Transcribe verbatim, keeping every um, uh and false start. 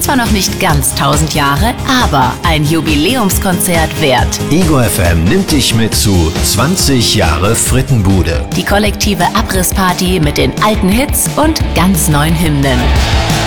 zwar noch nicht ganz tausend Jahre, aber ein Jubiläumskonzert wert. Ego F M nimmt dich mit zu zwanzig Jahre Frittenbude. Die kollektive Abrissparty mit den alten Hits und ganz neuen Hymnen.